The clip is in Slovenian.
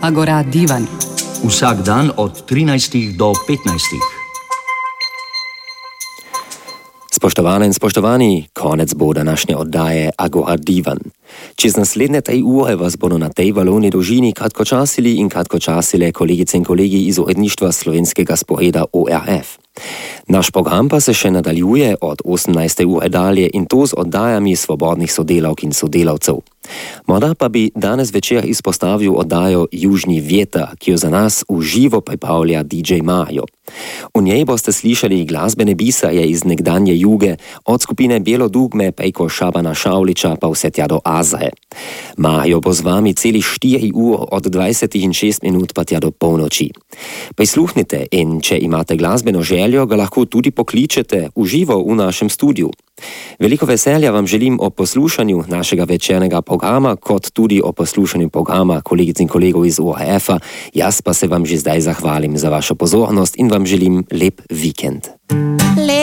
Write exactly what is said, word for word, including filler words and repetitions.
Agora Divan. Vsak dan od trinajstih do petnajstih. Spoštovane in spoštovani, konec bo današnje oddaje Agora Divan. Čez naslednje tej ure vas bodo na tej valovni dolžini kratkočasili in kratkočasile kolegice in kolegi iz uredništva slovenskega sporeda O R F. Naš program pa se še nadaljuje od osemnajste ure dalje in to z oddajami svobodnih sodelavk in sodelavcev. Morda pa bi danes večer izpostavil oddajo Južni vjetar, ki jo za nas v živo pripravlja D J Majo. V njej boste slišali glasbene bisarje iz nekdanje Juge, od skupine Bijelo dugme preko Šabana Šavliča pa vse tja do Azre. Majo bo z vami celi štiri ur od dvajset in šest minut pa tja do polnoči. Prisluhnite in če imate glasbeno željo, ga lahko tudi pokličete v živo v našem studiu. Veliko veselja vam želim o poslušanju našega večernega programa, kot tudi o poslušanju programa kolegic in kolegov iz O R F-a. Jaz pa se vam že zdaj zahvalim za vašo pozornost in vam želim lep vikend.